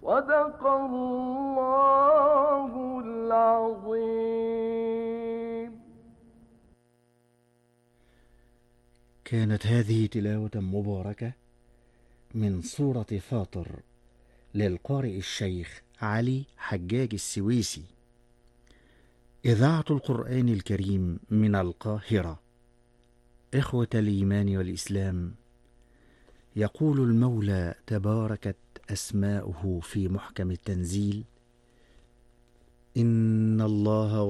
صدق الله العظيم. كانت هذه تلاوة مباركة من سورة فاطر للقارئ الشيخ علي حجاج السويسي، إذاعة القرآن الكريم من القاهرة. إخوة الإيمان والإسلام، يقول المولى تباركت أسماؤه في محكم التنزيل: إن الله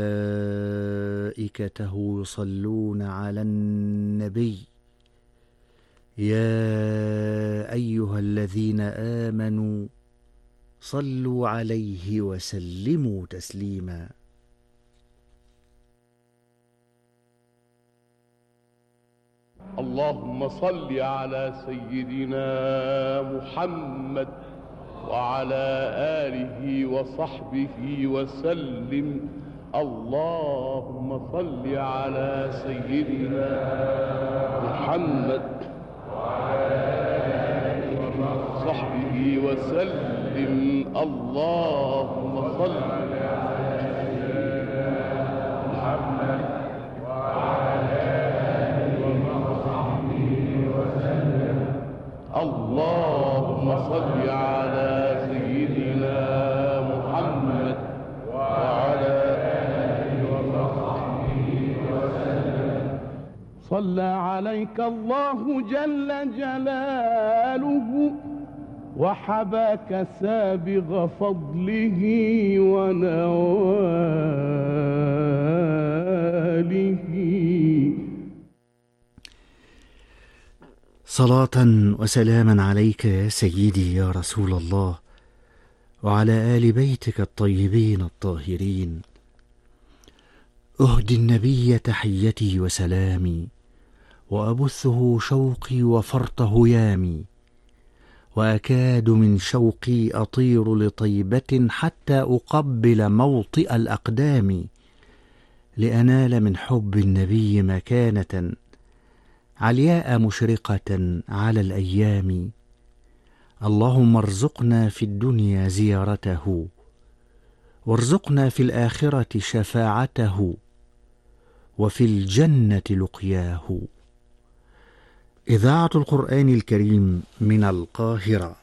وملائكته يصلون على النبي يا أيها الذين آمنوا صلوا عليه وسلموا تسليما. اللهم صل على سيدنا محمد وعلى آله وصحبه وسلم. اللهم صل على سيدنا محمد وعلى آله وصحبه وسلم. اللهم صل على سيدنا محمد وعلى آله وصحبه وسلم. اللهم صل على سيدنا محمد وعلى آله وصحبه وسلم. صلى عليك الله جل جلاله وحباك سابغ فضله ونواله. صلاة وسلاما عليك يا سيدي يا رسول الله، وعلى آل بيتك الطيبين الطاهرين. أهدي النبي تحيتي وسلامي، وأبثه شوقي وفرط هيامي، وأكاد من شوقي أطير لطيبة حتى أقبل موطئ الأقدام، لأنال من حب النبي مكانة علياء مشرقة على الأيام. اللهم ارزقنا في الدنيا زيارته، وارزقنا في الآخرة شفاعته، وفي الجنة لقياه. إذاعة القرآن الكريم من القاهرة.